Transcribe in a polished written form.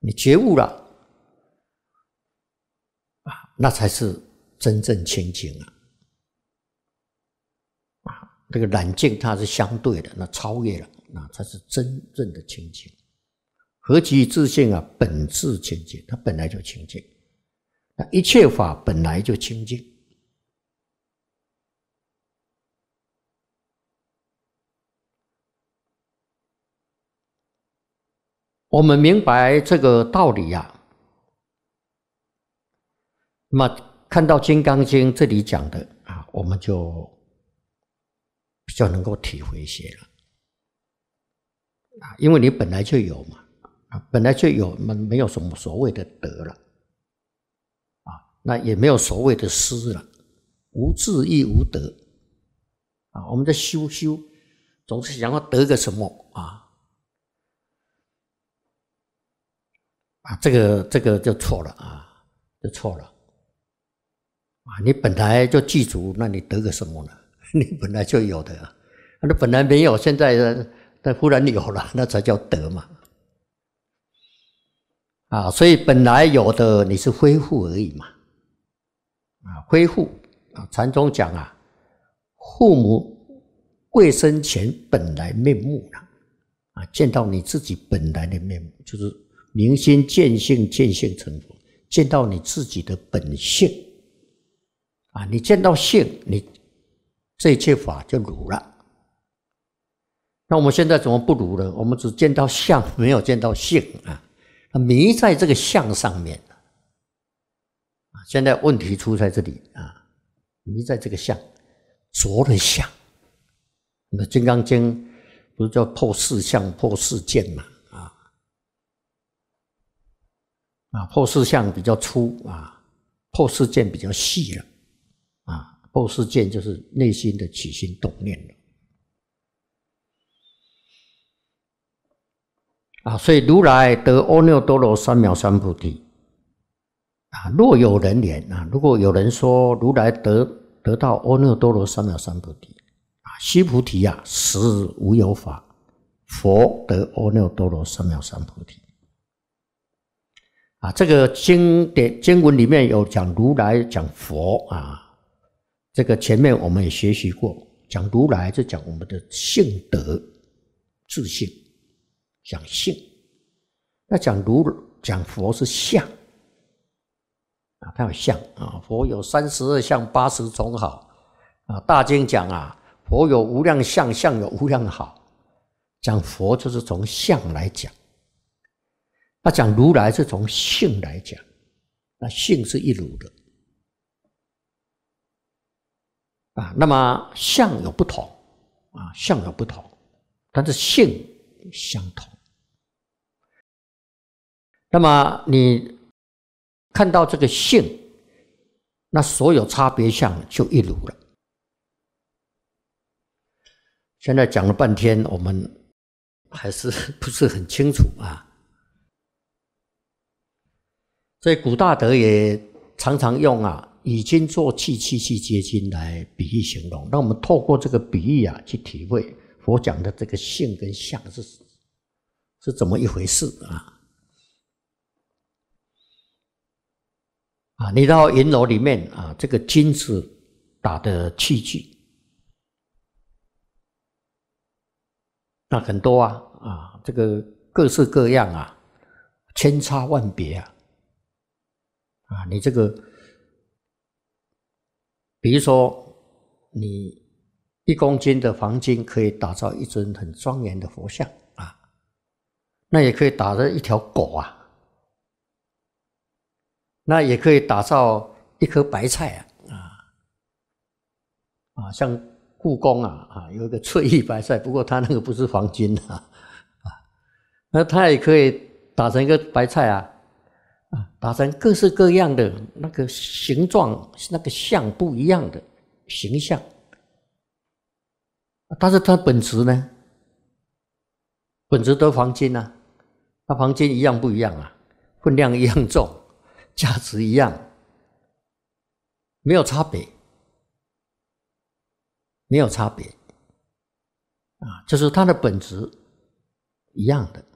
你觉悟了那才是真正清净这个染净它是相对的，那超越了，那才是真正的清净。何其自性本自清净，它本来就清净，那一切法本来就清净。我们明白这个道理那么看到《金刚经》这里讲的我们就比较能够体会一些了因为你本来就有嘛本来就有，没有什么所谓的得了那也没有所谓的失了，无智亦无得我们在修总是想要得个什么这个就错了就错了你本来就具足，那你得个什么呢？你本来就有的那本来没有，现在忽然有了，那才叫得嘛所以本来有的你是恢复而已嘛恢复禅宗讲父母未生前本来面目见到你自己本来的面目，就是明心见性，见性成佛，见到你自己的本性你见到性，你这一切法就如了。那我们现在怎么不如呢？我们只见到相，没有见到性迷在这个相上面现在问题出在这里迷在这个相，着了相。那《金刚经》不是叫破四相、破四见嘛破四相比较粗破四见比较细了破四见就是内心的起心动念了所以如来得阿耨多罗三藐三菩提若有人言如果有人说如来得到阿耨多罗三藐三菩提须菩提实无有法佛得阿耨多罗三藐三菩提这个经文里面有讲如来，讲佛这个前面我们也学习过，讲如来就讲我们的性德自性，讲性。那讲佛是相它有相佛有32相80种好大经讲佛有无量相，相有无量好。讲佛就是从相来讲，那讲如来是从性来讲，那性是一如的那么相有不同相有不同，但是性相同。那么你看到这个性，那所有差别相就一如了。现在讲了半天，我们还是不是很清楚所以古大德也常常用以今作气，气气皆金来比喻形容。那我们透过这个比喻去体会佛讲的这个性跟相是怎么一回事你到银楼里面这个金子打的器具那很多这个各式各样千差万别你这个比如说你1公斤的黄金可以打造一尊很庄严的佛像那也可以打造一条狗那也可以打造一颗白菜像故宫有一个翠玉白菜，不过它那个不是黄金那它也可以打成一个白菜打成各式各样的那个形状，那个像不一样的形象但是它本质呢？本质都黄金那黄金一样不一样分量一样重，价值一样，没有差别，没有差别就是它的本质一样的